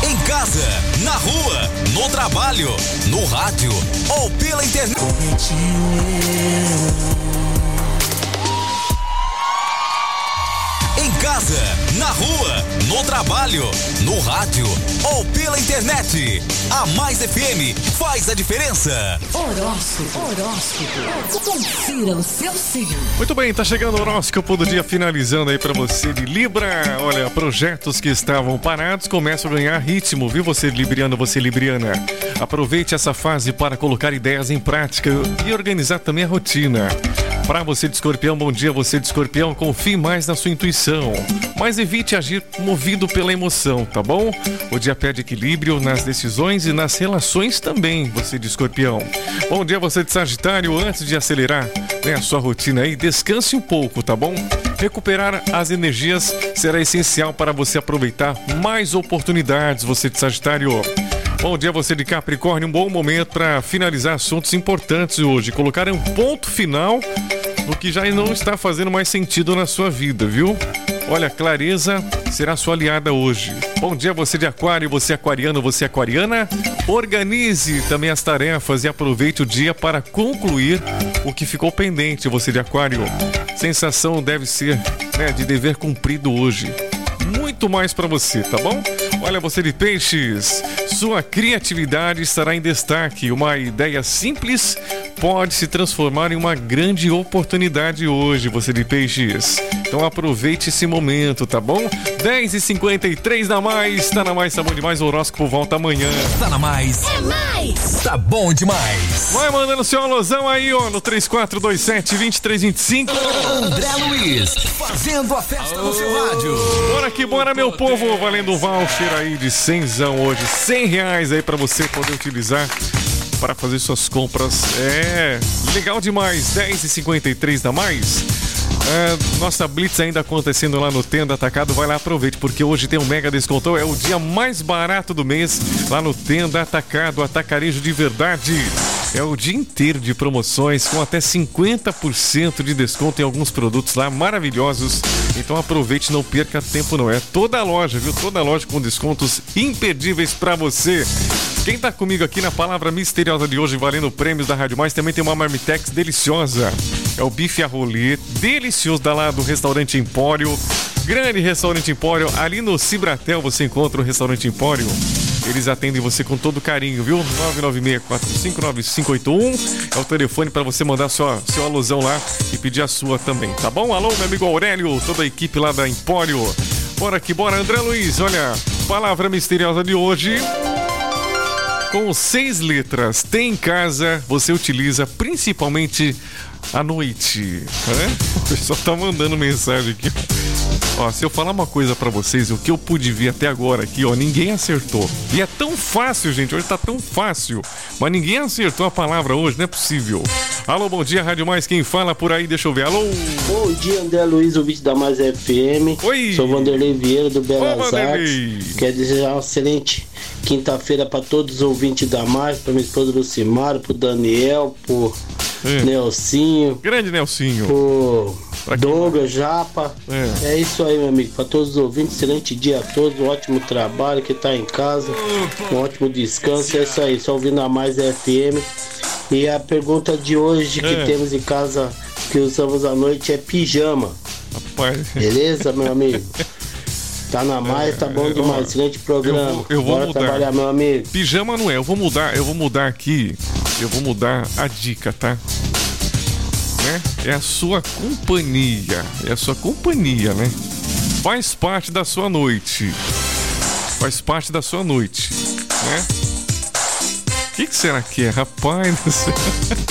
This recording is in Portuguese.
Em casa, na rua, no trabalho, no rádio ou pela internet. Em casa, na rua, no trabalho, no rádio ou pela internet. A Mais FM faz a diferença. Horóscopo. Confira o seu signo. Muito bem, tá chegando o horóscopo do dia, finalizando aí pra você de Libra. Olha, projetos que estavam parados começam a ganhar ritmo, viu? Você libriano, você libriana. Aproveite essa fase para colocar ideias em prática e organizar também a rotina. Para você de Escorpião, bom dia, você de Escorpião, confie mais na sua intuição, mas evite agir movido pela emoção, tá bom? O dia pede equilíbrio nas decisões e nas relações também, você de Escorpião. Bom dia, você de Sagitário, antes de acelerar a sua rotina aí, descanse um pouco, tá bom? Recuperar as energias será essencial para você aproveitar mais oportunidades, você de Sagitário. Bom dia, você de Capricórnio, um bom momento para finalizar assuntos importantes hoje, colocar um ponto final no que já não está fazendo mais sentido na sua vida, viu? Olha, clareza será sua aliada hoje. Bom dia, você de Aquário, você aquariano, você aquariana. Organize também as tarefas e aproveite o dia para concluir o que ficou pendente, você de Aquário. Sensação deve ser, de dever cumprido hoje. Muito mais para você, tá bom? Olha, você de Peixes, sua criatividade estará em destaque. Uma ideia simples pode se transformar em uma grande oportunidade hoje, você de Peixes. Então aproveite esse momento, tá bom? 10h53 da Mais, tá na Mais, tá bom demais, o horóscopo volta amanhã. Tá na Mais. É mais. Tá bom demais. Vai mandando seu alusão aí, ó, no 3427-2325. André Luiz, fazendo a festa no seu rádio. Bora que bora, meu povo, valendo um voucher aí de 100zão hoje, R$100 aí pra você poder utilizar para fazer suas compras. É, legal demais, 10h53 da Mais. Nossa Blitz ainda acontecendo lá no Tenda Atacado, vai lá, aproveite, porque hoje tem um mega descontão, é o dia mais barato do mês lá no Tenda Atacado, atacarejo de verdade. É o dia inteiro de promoções com até 50% de desconto em alguns produtos lá maravilhosos. Então aproveite, não perca tempo não. É toda a loja, viu? Toda a loja com descontos imperdíveis pra você. Quem tá comigo aqui na palavra misteriosa de hoje, valendo prêmios da Rádio Mais, também tem uma marmitex deliciosa. É o bife a rolê, delicioso, da lá do Restaurante Empório. Grande Restaurante Empório, ali no Cibratel você encontra o Restaurante Empório. Eles atendem você com todo carinho, viu? 996459581 é o telefone para você mandar seu alusão lá e pedir a sua também, tá bom? Alô, meu amigo Aurélio, toda a equipe lá da Empório. Bora que bora, André Luiz, olha, palavra misteriosa de hoje. Com 6 letras, tem em casa, você utiliza principalmente à noite. O pessoal tá mandando mensagem aqui. Ó, se eu falar uma coisa pra vocês, o que eu pude ver até agora aqui, ó, ninguém acertou. E é tão fácil, gente, hoje tá tão fácil. Mas ninguém acertou a palavra hoje, não é possível. Alô, bom dia, Rádio Mais, quem fala por aí, deixa eu ver, alô. Bom dia, André Luiz, ouvinte da Mais FM. Oi. Sou Vanderlei Vieira, do Belas Vanderlei. Artes. Quero desejar uma excelente quinta-feira pra todos os ouvintes da Mais, pra minha esposa Lucimara, pro Daniel, pro Nelsinho. Grande Nelsinho. Pro Douglas, Japa. É isso aí, meu amigo. Para todos os ouvintes, excelente dia a todos, um ótimo trabalho, que tá em casa, um ótimo descanso. É isso aí, só ouvindo a Mais FM. E a pergunta de hoje que temos em casa, que usamos à noite, é pijama. Rapaz. Beleza, meu amigo? Tá na Mais, tá bom demais, excelente programa. Eu vou Bora mudar. trabalhar, meu amigo. Pijama não é, eu vou mudar aqui. Eu vou mudar a dica, tá? É a sua companhia. É a sua companhia, né? Faz parte da sua noite. Faz parte da sua noite, né? O que será que é, rapaz?